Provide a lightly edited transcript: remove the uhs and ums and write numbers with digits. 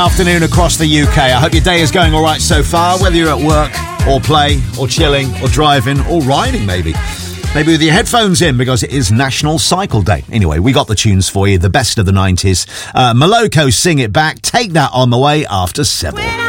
Afternoon across the UK. I hope your day is going all right so far, whether you're at work or play or chilling or driving or riding maybe with your headphones in, because it is National Cycle Day. Anyway, we got the tunes for you, the best of the 90s. Moloko, Sing It Back. Take that on the way after 7.